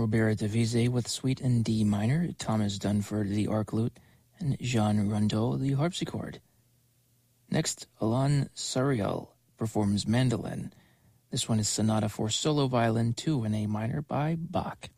Robert Devise with Suite in D minor, Thomas Dunford the arc lute, and Jean Rondeau the harpsichord. Next, Alain Sariel performs mandolin. This one is Sonata for Solo Violin 2 in A minor by Bach.